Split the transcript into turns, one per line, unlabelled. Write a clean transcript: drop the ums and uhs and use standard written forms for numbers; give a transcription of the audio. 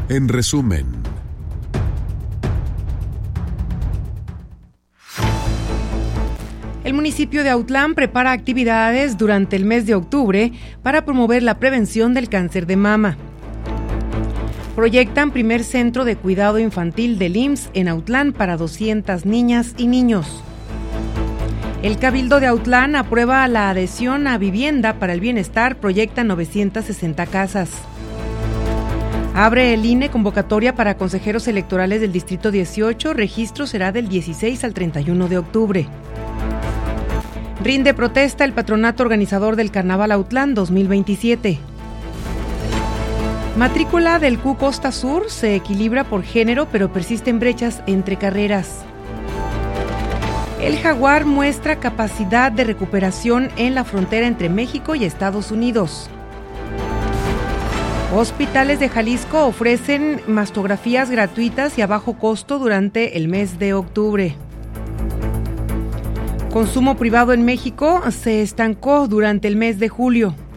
En resumen,
el municipio de Autlán prepara actividades durante el mes de octubre para promover la prevención del cáncer de mama. Proyectan primer centro de cuidado infantil del IMSS en Autlán para 200 niñas y niños. El Cabildo de Autlán aprueba la adhesión a Vivienda para el Bienestar, proyecta 960 casas. Abre el INE convocatoria para consejeros electorales del Distrito 18, registro será del 16 al 31 de octubre. Rinde protesta el patronato organizador del Carnaval Autlán 2027. Matrícula del Q Costa Sur se equilibra por género, pero persisten brechas entre carreras. El Jaguar muestra capacidad de recuperación en la frontera entre México y Estados Unidos. Hospitales de Jalisco ofrecen mastografías gratuitas y a bajo costo durante el mes de octubre. Consumo privado en México se estancó durante el mes de julio.